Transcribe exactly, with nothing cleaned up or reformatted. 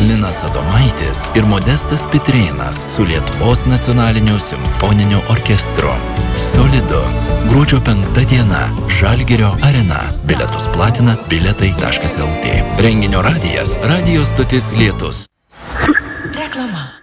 Linas Adomaitis ir Modestas Pitrėnas su Lietuvos nacionaliniu simfoniniu orkestru. Solidu. Gruodžio penkta diena. Žalgirio arena. Bilietus platina bilietai taškas lt. Renginio radijas. Radijo stotis Lietus. Reklama.